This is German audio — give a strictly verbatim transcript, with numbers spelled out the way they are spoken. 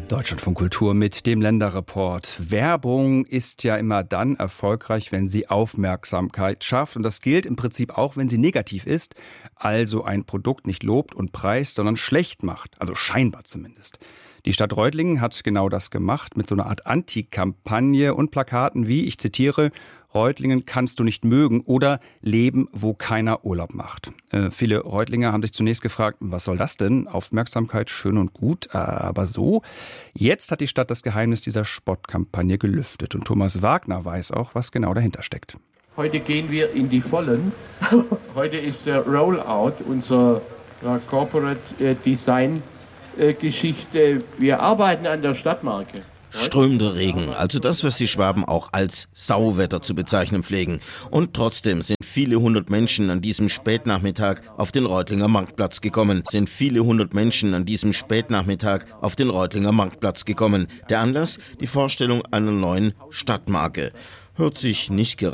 Deutschlandfunk Kultur mit dem Länderreport. Werbung ist ja immer dann erfolgreich, wenn sie Aufmerksamkeit schafft. Und das gilt im Prinzip auch, wenn sie negativ ist. Also ein Produkt nicht lobt und preist, sondern schlecht macht. Also scheinbar zumindest. Die Stadt Reutlingen hat genau das gemacht mit so einer Art Anti-Kampagne und Plakaten wie, ich zitiere, Reutlingen kannst du nicht mögen oder leben, wo keiner Urlaub macht. Äh, viele Reutlinger haben sich zunächst gefragt, was soll das denn? Aufmerksamkeit schön und gut, aber so. Jetzt hat die Stadt das Geheimnis dieser Spottkampagne gelüftet und Thomas Wagner weiß auch, was genau dahinter steckt. Heute gehen wir in die Vollen. Heute ist der Rollout, unser ja, Corporate äh, Design äh, Geschichte. Wir arbeiten an der Stadtmarke. Strömender Regen, also das, was die Schwaben auch als Sauwetter zu bezeichnen pflegen. Und trotzdem sind viele hundert Menschen an diesem Spätnachmittag auf den Reutlinger Marktplatz gekommen. Sind viele hundert Menschen an diesem Spätnachmittag auf den Reutlinger Marktplatz gekommen. Der Anlass? Die Vorstellung einer neuen Stadtmarke. Hört sich nicht gerade